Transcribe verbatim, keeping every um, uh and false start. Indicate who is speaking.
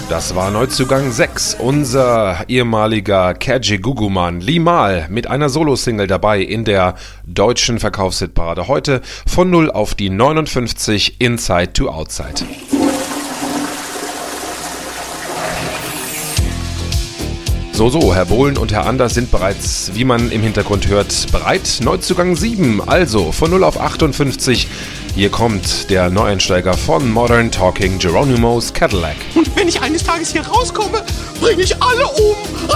Speaker 1: Das war Neuzugang sechs, unser ehemaliger Kaji-Gugu-Mann Limahl mit einer Solo-Single dabei in der deutschen Verkaufshitparade. Heute von null auf die neunundfünfzig, Inside to Outside. So, so, Herr Bohlen und Herr Anders sind bereits, wie man im Hintergrund hört, bereit. Neuzugang sieben, also von null auf achtundfünfzig. Hier kommt der Neueinsteiger von Modern Talking, Geronimo's Cadillac.
Speaker 2: Und wenn ich eines Tages hier rauskomme, bringe ich alle um.